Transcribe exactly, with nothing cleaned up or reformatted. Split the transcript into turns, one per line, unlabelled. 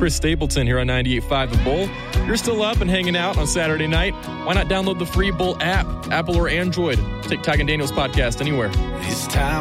Chris Stapleton here on ninety-eight point five The Bull. You're still up and hanging out on Saturday night. Why not download the free Bull app, Apple or Android? Take Ty and Daniel's podcast anywhere.
It's time